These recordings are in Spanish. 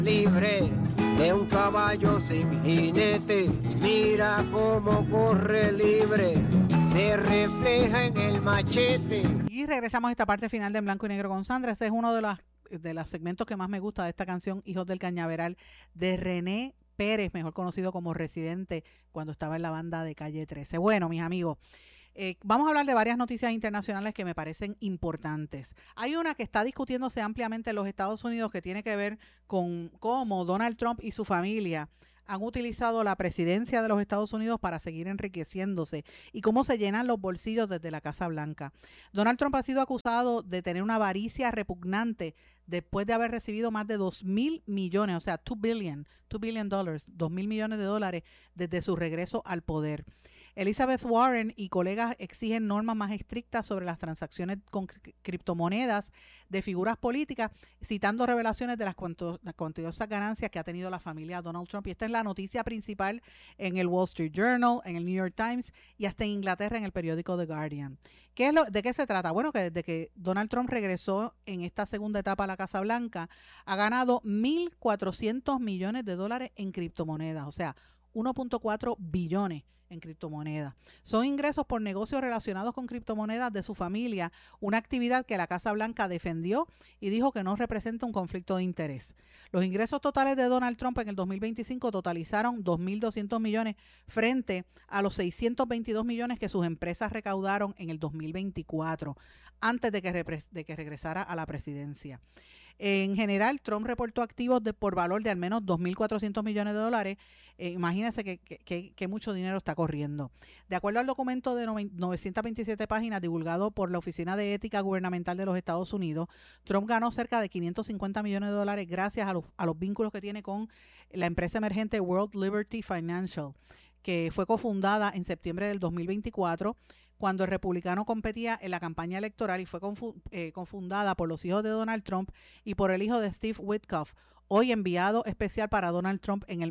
libre de un caballo sin jinete. Mira cómo corre libre, se refleja en el machete. Y regresamos a esta parte final de En Blanco y Negro con Sandra. Ese es uno de los segmentos que más me gusta de esta canción, Hijos del Cañaveral, de René Pérez, mejor conocido como Residente, cuando estaba en la banda de Calle 13. Bueno, mis amigos, vamos a hablar de varias noticias internacionales que me parecen importantes. Hay una que está discutiéndose ampliamente en los Estados Unidos que tiene que ver con cómo Donald Trump y su familia han utilizado la presidencia de los Estados Unidos para seguir enriqueciéndose y cómo se llenan los bolsillos desde la Casa Blanca. Donald Trump ha sido acusado de tener una avaricia repugnante después de haber recibido más de 2.000 millones, o sea, $2 billion, $2.000 millones de dólares desde su regreso al poder. Elizabeth Warren y colegas exigen normas más estrictas sobre las transacciones con criptomonedas de figuras políticas, citando revelaciones de las cuantiosas ganancias que ha tenido la familia Donald Trump. Y esta es la noticia principal en el Wall Street Journal, en el New York Times y hasta en Inglaterra en el periódico The Guardian. ¿De qué se trata? Bueno, que desde que Donald Trump regresó en esta segunda etapa a la Casa Blanca, ha ganado 1.400 millones de dólares en criptomonedas, o sea, 1.4 billones en criptomonedas. Son ingresos por negocios relacionados con criptomonedas de su familia, una actividad que la Casa Blanca defendió y dijo que no representa un conflicto de interés. Los ingresos totales de Donald Trump en el 2025 totalizaron 2.200 millones frente a los 622 millones que sus empresas recaudaron en el 2024, antes de que regresara a la presidencia. En general, Trump reportó activos por valor de al menos 2.400 millones de dólares. Imagínense que mucho dinero está corriendo. De acuerdo al documento de 927 páginas divulgado por la Oficina de Ética Gubernamental de los Estados Unidos, Trump ganó cerca de 550 millones de dólares gracias a los vínculos que tiene con la empresa emergente World Liberty Financial, que fue cofundada en septiembre del 2024, cuando el republicano competía en la campaña electoral y fue confundada por los hijos de Donald Trump y por el hijo de Steve Witkoff, hoy enviado especial para Donald Trump en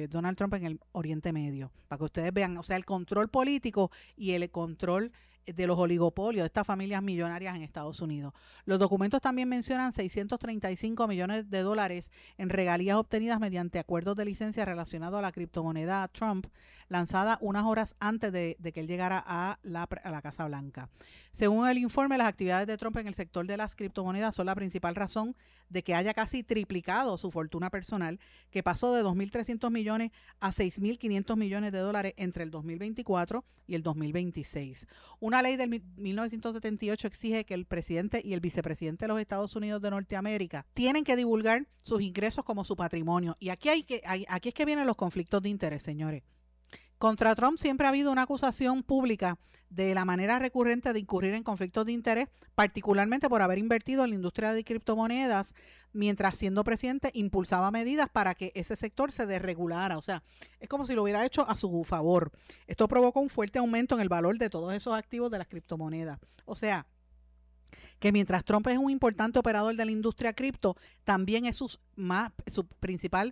el Oriente Medio, para que ustedes vean, o sea, el control político y el control de los oligopolios de estas familias millonarias en Estados Unidos. Los documentos también mencionan 635 millones de dólares en regalías obtenidas mediante acuerdos de licencia relacionados a la criptomoneda Trump, lanzada unas horas antes de que él llegara a la Casa Blanca. Según el informe, las actividades de Trump en el sector de las criptomonedas son la principal razón de que haya casi triplicado su fortuna personal, que pasó de 2.300 millones a 6.500 millones de dólares entre el 2024 y el 2026. Una ley del 1978 exige que el presidente y el vicepresidente de los Estados Unidos de Norteamérica tienen que divulgar sus ingresos como su patrimonio. Y aquí es que vienen los conflictos de interés, señores. Contra Trump siempre ha habido una acusación pública de la manera recurrente de incurrir en conflictos de interés, particularmente por haber invertido en la industria de criptomonedas, mientras siendo presidente impulsaba medidas para que ese sector se desregulara. O sea, es como si lo hubiera hecho a su favor. Esto provocó un fuerte aumento en el valor de todos esos activos de las criptomonedas. O sea, que mientras Trump es un importante operador de la industria cripto, también es su principal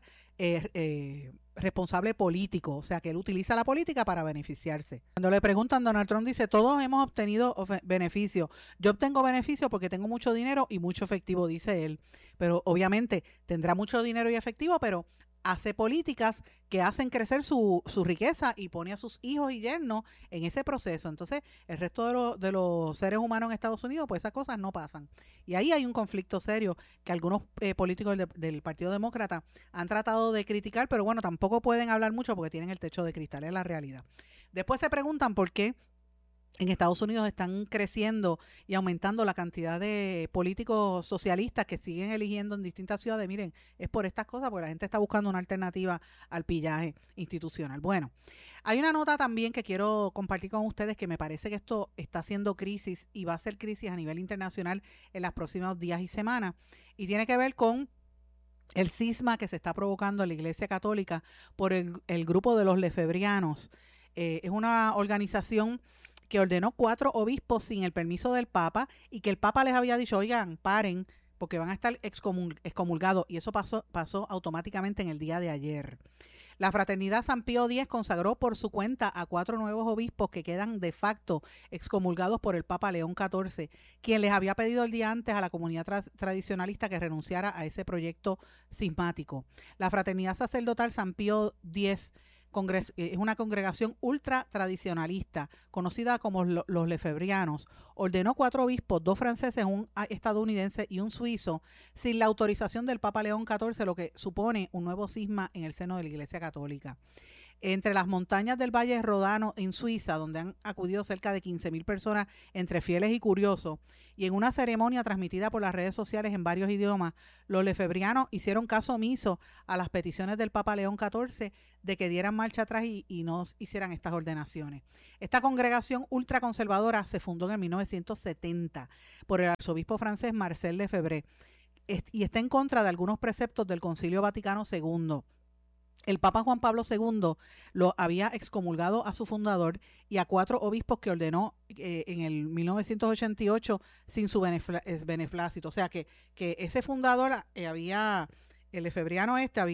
responsable político, o sea que él utiliza la política para beneficiarse. Cuando le preguntan, Donald Trump dice, todos hemos obtenido beneficios. Yo obtengo beneficios porque tengo mucho dinero y mucho efectivo, dice él. Pero obviamente tendrá mucho dinero y efectivo, pero hace políticas que hacen crecer su riqueza y pone a sus hijos y yernos en ese proceso. Entonces, el resto de los seres humanos en Estados Unidos, pues esas cosas no pasan. Y ahí hay un conflicto serio que algunos políticos del Partido Demócrata han tratado de criticar, pero bueno, tampoco pueden hablar mucho porque tienen el techo de cristal, es la realidad. Después se preguntan por qué en Estados Unidos están creciendo y aumentando la cantidad de políticos socialistas que siguen eligiendo en distintas ciudades. Miren, es por estas cosas, porque la gente está buscando una alternativa al pillaje institucional. Bueno, hay una nota también que quiero compartir con ustedes que me parece que esto está haciendo crisis y va a ser crisis a nivel internacional en los próximos días y semanas. Y tiene que ver con el cisma que se está provocando en la Iglesia Católica por el grupo de los lefebrianos. Es una organización que ordenó 4 obispos sin el permiso del Papa y que el Papa les había dicho, oigan, paren, porque van a estar excomulgados, y eso pasó automáticamente en el día de ayer. La Fraternidad San Pío X consagró por su cuenta a 4 nuevos obispos que quedan de facto excomulgados por el Papa León XIV, quien les había pedido el día antes a la comunidad tradicionalista que renunciara a ese proyecto cismático. La Fraternidad Sacerdotal San Pío X es una congregación ultra tradicionalista, conocida como los lefebrianos. Ordenó 4 obispos, 2 franceses, un estadounidense y un suizo, sin la autorización del Papa León XIV, lo que supone un nuevo cisma en el seno de la Iglesia Católica. Entre las montañas del Valle Rodano en Suiza, donde han acudido cerca de 15,000 personas entre fieles y curiosos, y en una ceremonia transmitida por las redes sociales en varios idiomas, los lefebrianos hicieron caso omiso a las peticiones del Papa León XIV de que dieran marcha atrás y no hicieran estas ordenaciones. Esta congregación ultraconservadora se fundó en 1970 por el arzobispo francés Marcel Lefebvre y está en contra de algunos preceptos del Concilio Vaticano II. El Papa Juan Pablo II lo había excomulgado a su fundador y a 4 obispos que ordenó en el 1988 sin su beneplácito. O sea que ese fundador el lefebriano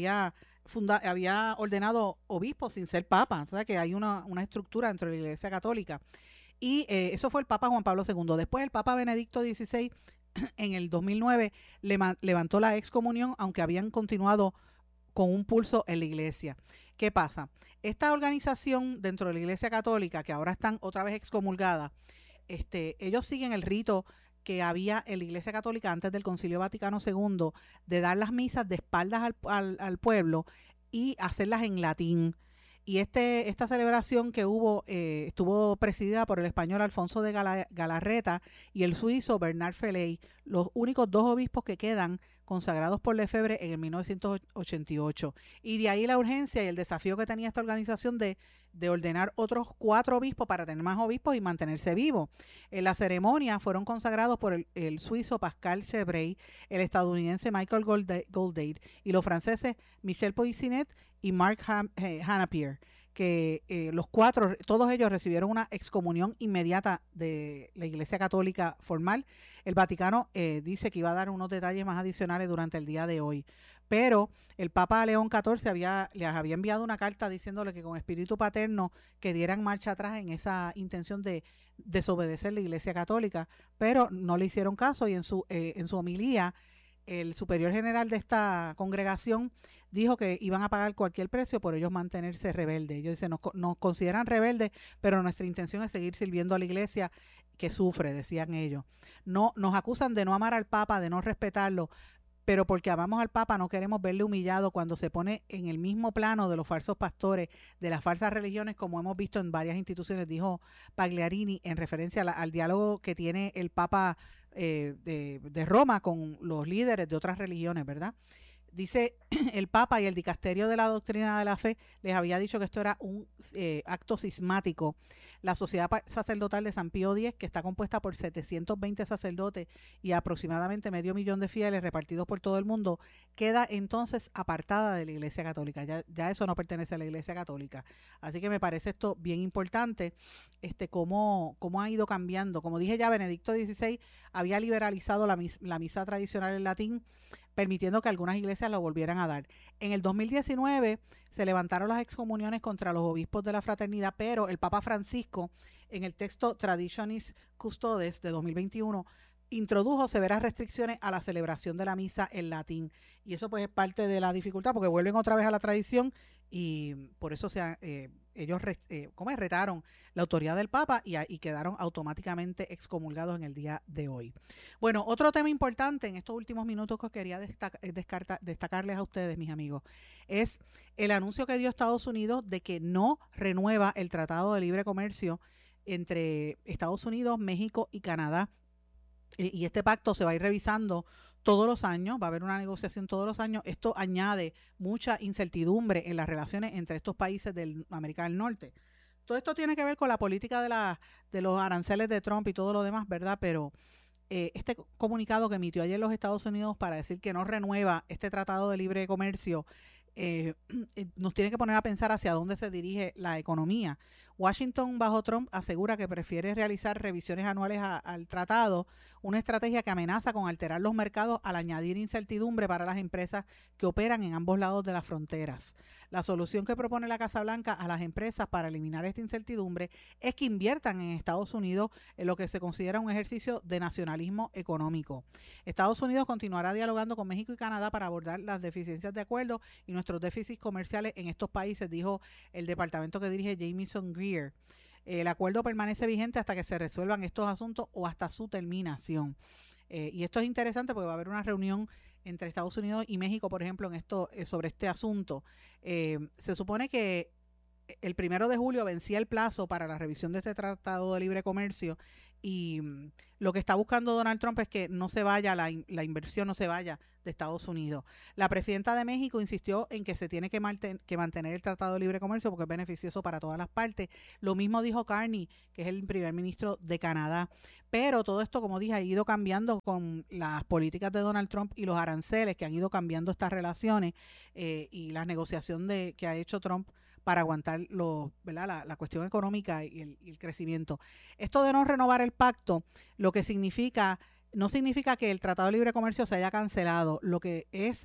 había ordenado obispos sin ser papa. O sea que hay una estructura dentro de la Iglesia Católica. Y eso fue el Papa Juan Pablo II. Después el Papa Benedicto XVI en el 2009 levantó la excomunión, aunque habían continuado con un pulso en la iglesia. ¿Qué pasa? Esta organización dentro de la Iglesia Católica, que ahora están otra vez excomulgadas, ellos siguen el rito que había en la Iglesia Católica antes del Concilio Vaticano II, de dar las misas de espaldas al pueblo y hacerlas en latín. Y esta celebración que hubo estuvo presidida por el español Alfonso de Galarreta y el suizo Bernard Felay, los únicos 2 obispos que quedan consagrados por Lefebvre en el 1988. Y de ahí la urgencia y el desafío que tenía esta organización de ordenar otros 4 obispos para tener más obispos y mantenerse vivo. En la ceremonia fueron consagrados por el suizo Pascal Chevreil, el estadounidense Michael Goldade y los franceses Michel Poicinet y Marc Hanapier, que los 4, todos ellos recibieron una excomunión inmediata de la Iglesia Católica formal. El Vaticano dice que iba a dar unos detalles más adicionales durante el día de hoy, pero el Papa León XIV les había enviado una carta diciéndole que con espíritu paterno que dieran marcha atrás en esa intención de desobedecer la Iglesia Católica, pero no le hicieron caso y en su homilía el superior general de esta congregación dijo que iban a pagar cualquier precio por ellos mantenerse rebeldes. Ellos dicen, nos consideran rebeldes, pero nuestra intención es seguir sirviendo a la iglesia que sufre, decían ellos. No, nos acusan de no amar al Papa, de no respetarlo, pero porque amamos al Papa no queremos verle humillado cuando se pone en el mismo plano de los falsos pastores, de las falsas religiones, como hemos visto en varias instituciones, dijo Pagliarini en referencia al diálogo que tiene el Papa de Roma con los líderes de otras religiones, ¿verdad? Dice el Papa y el Dicasterio de la Doctrina de la Fe les había dicho que esto era un acto cismático. La Sociedad Sacerdotal de San Pío X, que está compuesta por 720 sacerdotes y aproximadamente 500,000 de fieles repartidos por todo el mundo, queda entonces apartada de la Iglesia Católica. Ya eso no pertenece a la Iglesia Católica. Así que me parece esto bien importante, cómo ha ido cambiando. Como dije ya, Benedicto XVI había liberalizado la misa tradicional en latín, permitiendo que algunas iglesias lo volvieran a dar. En el 2019 se levantaron las excomuniones contra los obispos de la fraternidad, pero el Papa Francisco, en el texto Traditionis Custodes de 2021, introdujo severas restricciones a la celebración de la misa en latín. Y eso pues es parte de la dificultad, porque vuelven otra vez a la tradición y por eso ellos retaron la autoridad del Papa y quedaron automáticamente excomulgados en el día de hoy. Bueno, otro tema importante en estos últimos minutos que quería destacarles a ustedes, mis amigos, es el anuncio que dio Estados Unidos de que no renueva el Tratado de Libre Comercio entre Estados Unidos, México y Canadá. Y este pacto se va a ir revisando todos los años, va a haber una negociación todos los años. Esto añade mucha incertidumbre en las relaciones entre estos países de América del Norte. Todo esto tiene que ver con la política de los aranceles de Trump y todo lo demás, ¿verdad? Pero este comunicado que emitió ayer los Estados Unidos para decir que no renueva este tratado de libre comercio nos tiene que poner a pensar hacia dónde se dirige la economía. Washington bajo Trump asegura que prefiere realizar revisiones anuales al tratado, una estrategia que amenaza con alterar los mercados al añadir incertidumbre para las empresas que operan en ambos lados de las fronteras. La solución que propone la Casa Blanca a las empresas para eliminar esta incertidumbre es que inviertan en Estados Unidos en lo que se considera un ejercicio de nacionalismo económico. Estados Unidos continuará dialogando con México y Canadá para abordar las deficiencias de acuerdo y nuestros déficits comerciales en estos países, dijo el departamento que dirige Jamieson Greer. El acuerdo permanece vigente hasta que se resuelvan estos asuntos o hasta su terminación. Y esto es interesante porque va a haber una reunión entre Estados Unidos y México, por ejemplo, en esto sobre este asunto. Se supone que el 1 de julio vencía el plazo para la revisión de este tratado de libre comercio y lo que está buscando Donald Trump es que no se vaya, la inversión no se vaya de Estados Unidos. La presidenta de México insistió en que se tiene que mantener el tratado de libre comercio porque es beneficioso para todas las partes. Lo mismo dijo Carney, que es el primer ministro de Canadá. Pero todo esto, como dije, ha ido cambiando con las políticas de Donald Trump y los aranceles que han ido cambiando estas relaciones y la negociación que ha hecho Trump para aguantar la cuestión económica y el crecimiento. Esto de no renovar el pacto, lo que significa, no significa que el Tratado de Libre Comercio se haya cancelado, lo que es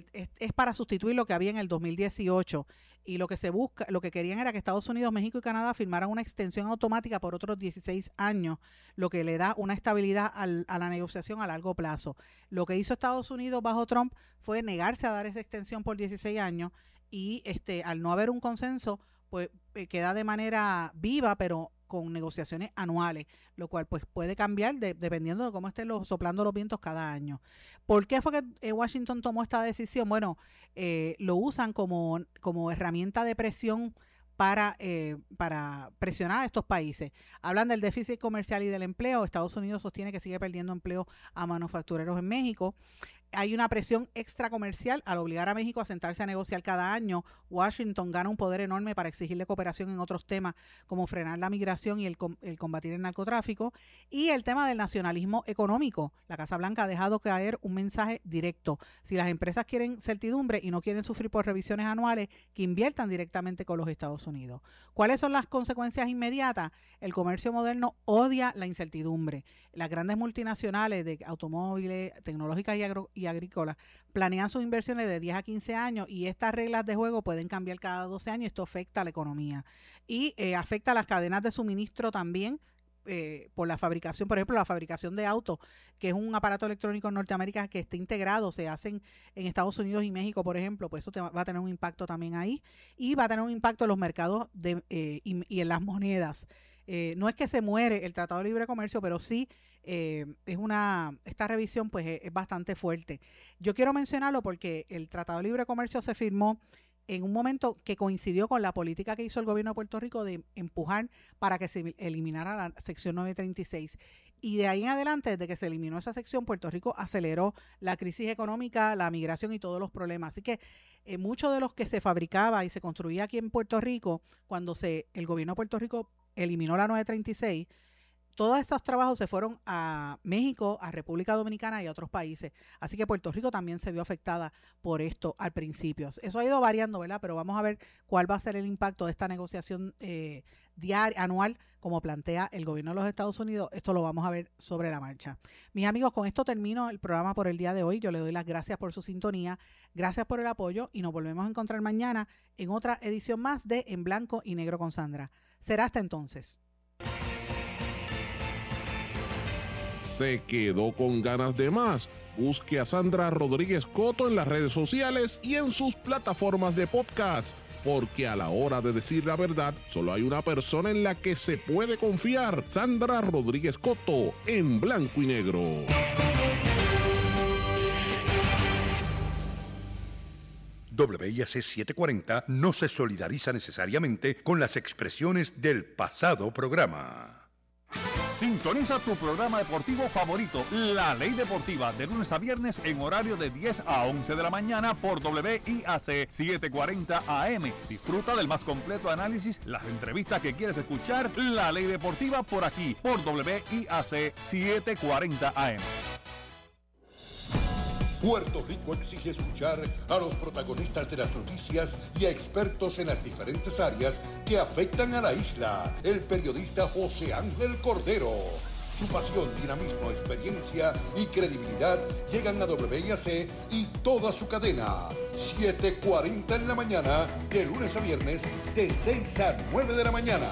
para sustituir lo que había en el 2018 y lo que se busca, lo que querían era que Estados Unidos, México y Canadá firmaran una extensión automática por otros 16 años, lo que le da una estabilidad a la negociación a largo plazo. Lo que hizo Estados Unidos bajo Trump fue negarse a dar esa extensión por 16 años y al no haber un consenso, pues queda de manera viva, pero con negociaciones anuales, lo cual pues puede cambiar dependiendo de cómo estén soplando los vientos cada año. ¿Por qué fue que Washington tomó esta decisión? Bueno, lo usan como herramienta de presión para presionar a estos países. Hablan del déficit comercial y del empleo. Estados Unidos sostiene que sigue perdiendo empleo a manufactureros en México. Hay una presión extracomercial al obligar a México a sentarse a negociar cada año. Washington gana un poder enorme para exigirle cooperación en otros temas como frenar la migración y el combatir el narcotráfico. Y el tema del nacionalismo económico. La Casa Blanca ha dejado caer un mensaje directo. Si las empresas quieren certidumbre y no quieren sufrir por revisiones anuales, que inviertan directamente con los Estados Unidos. ¿Cuáles son las consecuencias inmediatas? El comercio moderno odia la incertidumbre. Las grandes multinacionales de automóviles, tecnológicas y agrícolas planean sus inversiones de 10 a 15 años y estas reglas de juego pueden cambiar cada 12 años. Esto afecta a la economía y afecta a las cadenas de suministro también por la fabricación, por ejemplo, la fabricación de autos, que es un aparato electrónico en Norteamérica que está integrado, se hacen en Estados Unidos y México, por ejemplo, pues eso va a tener un impacto también ahí y va a tener un impacto en los mercados y en las monedas. No es que se muere el Tratado de Libre Comercio, pero sí esta revisión pues es bastante fuerte. Yo quiero mencionarlo porque el Tratado de Libre Comercio se firmó en un momento que coincidió con la política que hizo el gobierno de Puerto Rico de empujar para que se eliminara la sección 936. Y de ahí en adelante, desde que se eliminó esa sección, Puerto Rico aceleró la crisis económica, la migración y todos los problemas. Así que mucho de los que se fabricaba y se construía aquí en Puerto Rico, cuando el gobierno de Puerto Rico eliminó la 936, todos estos trabajos se fueron a México, a República Dominicana y a otros países. Así que Puerto Rico también se vio afectada por esto al principio. Eso ha ido variando, ¿verdad? Pero vamos a ver cuál va a ser el impacto de esta negociación anual, como plantea el gobierno de los Estados Unidos. Esto lo vamos a ver sobre la marcha. Mis amigos, con esto termino el programa por el día de hoy. Yo les doy las gracias por su sintonía, gracias por el apoyo y nos volvemos a encontrar mañana en otra edición más de En Blanco y Negro con Sandra. Será hasta entonces. ¿Se quedó con ganas de más? Busque a Sandra Rodríguez Coto en las redes sociales y en sus plataformas de podcast, porque a la hora de decir la verdad, solo hay una persona en la que se puede confiar: Sandra Rodríguez Coto, en Blanco y Negro. WIAC 740 no se solidariza necesariamente con las expresiones del pasado programa. Sintoniza tu programa deportivo favorito, La Ley Deportiva, de lunes a viernes en horario de 10 a 11 de la mañana por WIAC 740 AM. Disfruta del más completo análisis, las entrevistas que quieres escuchar. La Ley Deportiva por aquí, por WIAC 740 AM. Puerto Rico exige escuchar a los protagonistas de las noticias y a expertos en las diferentes áreas que afectan a la isla. El periodista José Ángel Cordero. Su pasión, dinamismo, experiencia y credibilidad llegan a WIAC y toda su cadena. 7:40 en la mañana, de lunes a viernes, de 6 a 9 de la mañana.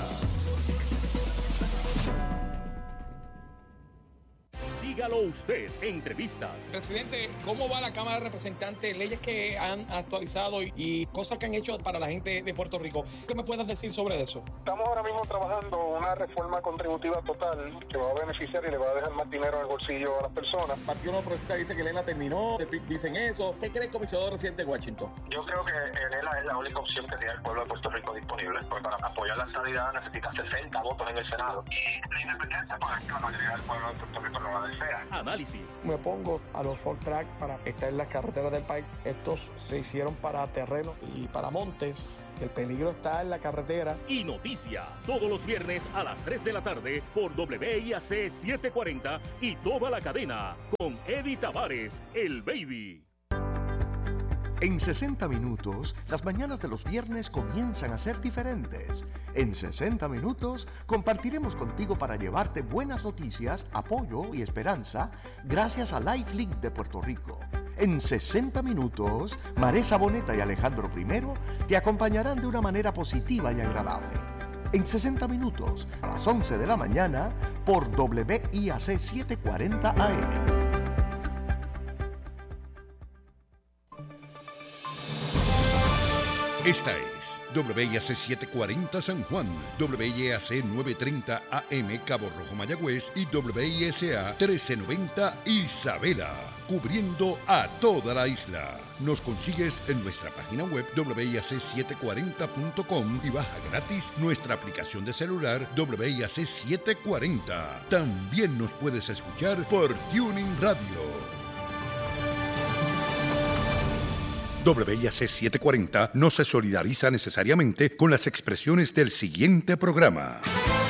Dígalo usted, entrevistas. Presidente, ¿cómo va la Cámara de Representantes? Leyes que han actualizado y cosas que han hecho para la gente de Puerto Rico. ¿Qué me puedes decir sobre eso? Estamos ahora mismo trabajando una reforma contributiva total que va a beneficiar y le va a dejar más dinero en el bolsillo a las personas. El Partido Nuevo Progresista dice que Lela terminó, el PIB dicen eso. ¿Qué cree el comisionado residente de Washington? Yo creo que Lela es la única opción que tiene el pueblo de Puerto Rico disponible. Porque para apoyar la estadidad necesita 60 votos en el Senado. Y la independencia, pues la mayoría del pueblo de Puerto Rico no la desea. Análisis. Me opongo a los Ford Track para estar en las carreteras del país. Estos se hicieron para terreno y para montes. El peligro está en la carretera. Y noticia, todos los viernes a las 3 de la tarde por WIAC 740 y toda la cadena con Eddie Tavares, el Baby. En 60 minutos, las mañanas de los viernes comienzan a ser diferentes. En 60 minutos, compartiremos contigo para llevarte buenas noticias, apoyo y esperanza gracias a LifeLink de Puerto Rico. En 60 minutos, Maresa Boneta y Alejandro I te acompañarán de una manera positiva y agradable. En 60 minutos, a las 11 de la mañana, por WIAC 740 AM. Esta es WIAC 740 San Juan, WIAC 930 AM Cabo Rojo Mayagüez y WISA 1390 Isabela, cubriendo a toda la isla. Nos consigues en nuestra página web WIAC740.com y baja gratis nuestra aplicación de celular WIAC 740. También nos puedes escuchar por Tuning Radio. WIAC 740 no se solidariza necesariamente con las expresiones del siguiente programa.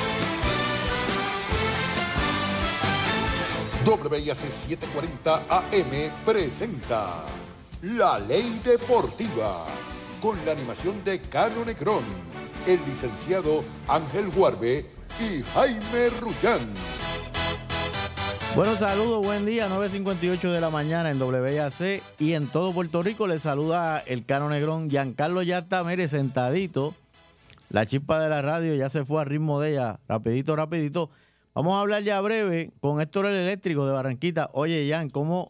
WIAC 740 AM presenta La Ley Deportiva, con la animación de Cano Negrón, el licenciado Ángel Guarbe y Jaime Rullán. Bueno, saludos, buen día, 9:58 de la mañana en WIAC y en todo Puerto Rico. Les saluda el Cano Negrón. Giancarlo ya está, mire, sentadito. La chispa de la radio ya se fue al ritmo de ella. Rapidito. Vamos a hablar ya breve con Héctor el Eléctrico de Barranquita. Oye, Jan, ¿cómo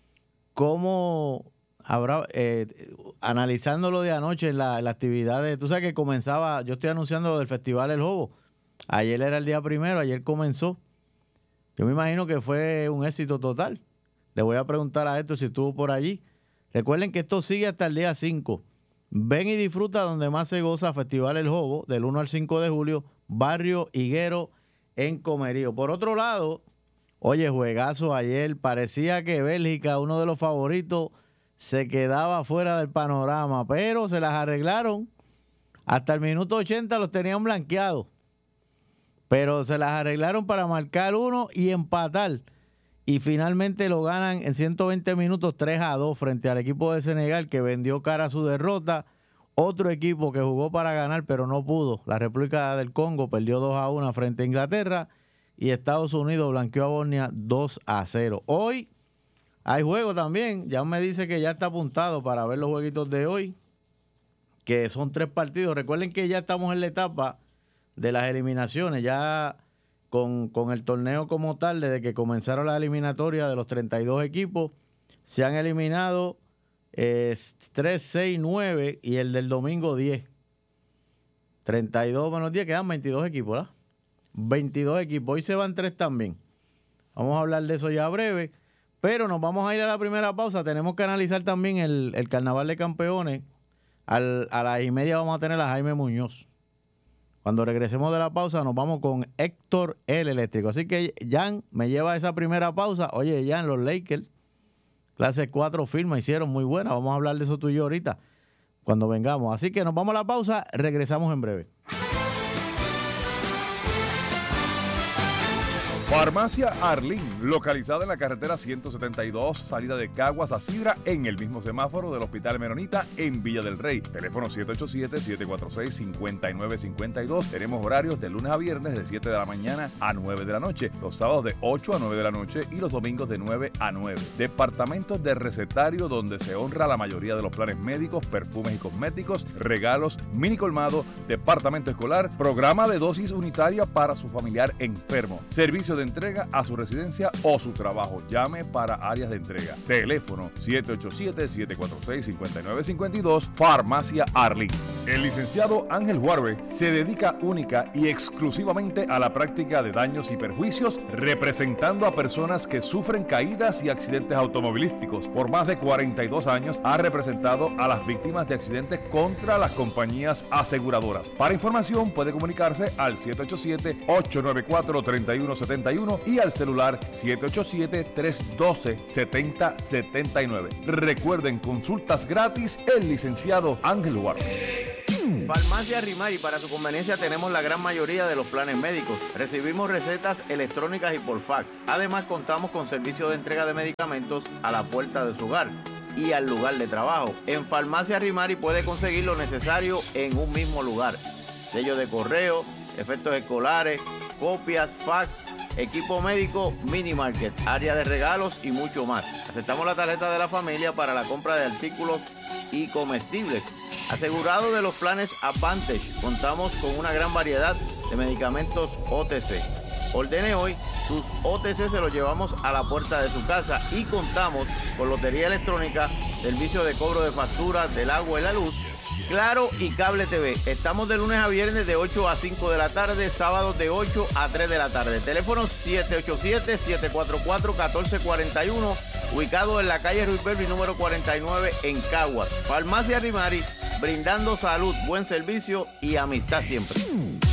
habrá, analizando lo de anoche en la actividad de, tú sabes que comenzaba, yo estoy anunciando lo del Festival El Jobo. Ayer era el día primero, ayer comenzó. Yo me imagino que fue un éxito total. Le voy a preguntar a Héctor si estuvo por allí. Recuerden que esto sigue hasta el día 5. Ven y disfruta donde más se goza Festival El Jobo, del 1 al 5 de julio, Barrio Higuero, en Comerío. Por otro lado, oye, juegazo ayer. Parecía que Bélgica, uno de los favoritos, se quedaba fuera del panorama, pero se las arreglaron. Hasta el minuto 80 los tenían blanqueados. Pero se las arreglaron para marcar uno y empatar. Y finalmente lo ganan en 120 minutos 3-2 frente al equipo de Senegal, que vendió cara a su derrota. Otro equipo que jugó para ganar pero no pudo. La República del Congo perdió 2-1 frente a Inglaterra. Y Estados Unidos blanqueó a Bosnia 2-0. Hoy hay juego también. Ya me dice que ya está apuntado para ver los jueguitos de hoy, que son 3 partidos. Recuerden que ya estamos en la etapa de las eliminaciones, ya con el torneo como tal, desde que comenzaron las eliminatorias de los 32 equipos, se han eliminado 3, 6, 9 y el del domingo 10. 32 menos 10, quedan 22 equipos, ¿verdad? 22 equipos, hoy se van 3 también. Vamos a hablar de eso ya breve, pero nos vamos a ir a la primera pausa. Tenemos que analizar también el Carnaval de Campeones. A las 1:30 vamos a tener a Jaime Muñoz. Cuando regresemos de la pausa nos vamos con Héctor el Eléctrico. Así que Jan me lleva a esa primera pausa. Oye, Jan, los Lakers, clase 4 firma, hicieron muy buena. Vamos a hablar de eso tú y yo ahorita, cuando vengamos. Así que nos vamos a la pausa, regresamos en breve. Farmacia Arlín, localizada en la carretera 172, salida de Caguas a Sidra, en el mismo semáforo del Hospital Menonita en Villa del Rey. Teléfono 787-746-5952. Tenemos horarios de lunes a viernes de 7 de la mañana a 9 de la noche, los sábados de 8 a 9 de la noche y los domingos de 9 a 9. Departamentos de recetario donde se honra la mayoría de los planes médicos, perfumes y cosméticos, regalos, mini colmado, departamento escolar, programa de dosis unitaria para su familiar enfermo, servicio de entrega a su residencia o su trabajo. Llame para áreas de entrega. Teléfono 787-746-5952, Farmacia Arlín. El licenciado Ángel Huarbe se dedica única y exclusivamente a la práctica de daños y perjuicios, representando a personas que sufren caídas y accidentes automovilísticos. Por más de 42 años ha representado a las víctimas de accidentes contra las compañías aseguradoras. Para información puede comunicarse al 787-894-3171 y al celular 787-312-7079. Recuerden, consultas gratis, el licenciado Ángel Huarbe. Farmacia Rimari, para su conveniencia tenemos la gran mayoría de los planes médicos. Recibimos recetas electrónicas y por fax. Además contamos con servicio de entrega de medicamentos a la puerta de su hogar y al lugar de trabajo. En Farmacia Rimari puede conseguir lo necesario en un mismo lugar. Sello de correo, efectos escolares, copias, fax, equipo médico, mini market, área de regalos y mucho más. Aceptamos la tarjeta de la familia para la compra de artículos y comestibles. Asegurado de los planes Advantage, contamos con una gran variedad de medicamentos OTC. Ordene hoy, sus OTC se los llevamos a la puerta de su casa y contamos con lotería electrónica, servicio de cobro de facturas del agua y la luz, Claro y Cable TV. Estamos de lunes a viernes de 8 a 5 de la tarde, sábados de 8 a 3 de la tarde. Teléfono 787-744-1441, ubicado en la calle Ruiz Belvi número 49 en Caguas. Farmacia Rimari, brindando salud, buen servicio y amistad siempre.